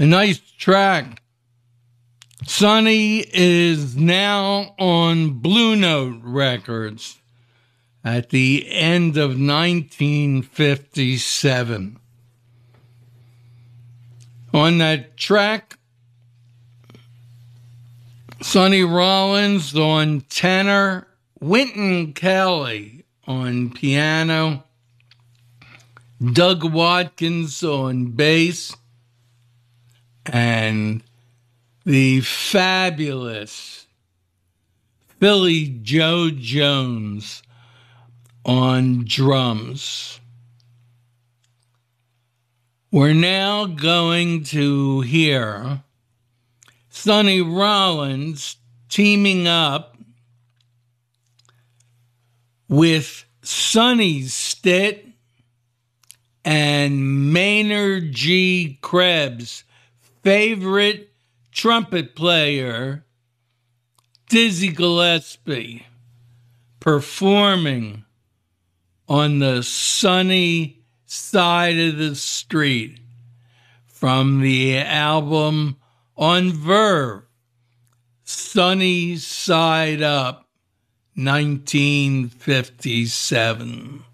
A nice track. Sonny is now on Blue Note Records at the end of 1957. On that track, Sonny Rollins on tenor, Wynton Kelly on piano, Doug Watkins on bass, and the fabulous Philly Joe Jones on drums. We're now going to hear Sonny Rollins teaming up with Sonny Stitt and Maynard G. Krebs' favorite trumpet player, Dizzy Gillespie, performing on the Sunny Side of the Street from the album On Verve, Sunny Side Up, 1957.